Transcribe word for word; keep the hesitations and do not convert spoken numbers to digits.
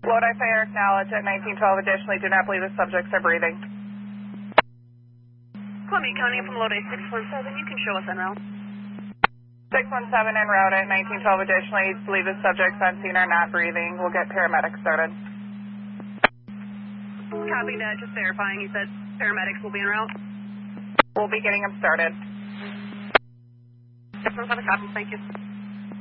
Lodi Fire acknowledge at nineteen twelve. Additionally, do not believe the subjects are breathing. Columbia County from Lodi six one seven, you can show us en route. six one seven en route at nineteen twelve. Additionally, believe the subjects on scene are not breathing. We'll get paramedics started. Copy that, just verifying. You said paramedics will be en route? We'll be getting them started. six one seven, copy, thank you.